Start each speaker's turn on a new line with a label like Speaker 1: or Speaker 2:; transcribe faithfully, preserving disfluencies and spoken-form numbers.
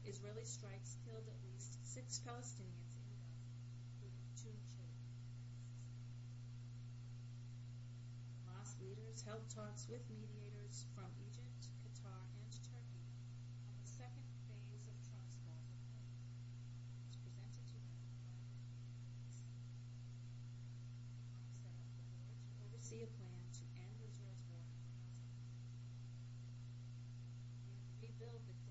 Speaker 1: Israeli strikes killed at least six Palestinians in Gaza, including two children. Hamas leaders held talks with mediators from Egypt, Qatar, and Turkey on the second phase of Trump's Gaza plan. It was presented to them by Trump set up the board to oversee a plan to end Israel's war in Gaza and rebuild the